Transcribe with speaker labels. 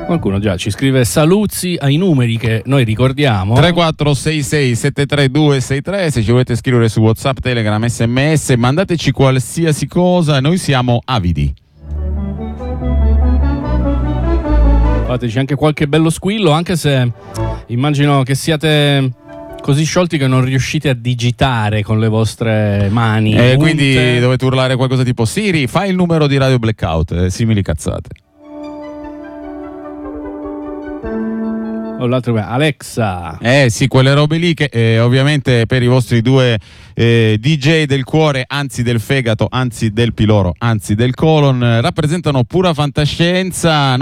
Speaker 1: Qualcuno già ci scrive saluzzi ai numeri che noi ricordiamo.
Speaker 2: 3466 73263. Se ci volete scrivere su WhatsApp, Telegram, SMS, mandateci qualsiasi cosa, noi siamo avidi.
Speaker 1: Fateci anche qualche bello squillo, anche se immagino che siate così sciolti che non riuscite a digitare con le vostre mani.
Speaker 2: Quindi dovete urlare qualcosa tipo Siri, fai il numero di Radio Blackout, simili cazzate.
Speaker 1: O l'altro Alexa.
Speaker 2: Sì, quelle robe lì che ovviamente per i vostri due DJ del cuore, anzi del fegato, anzi del piloro, anzi del colon, rappresentano pura fantascienza.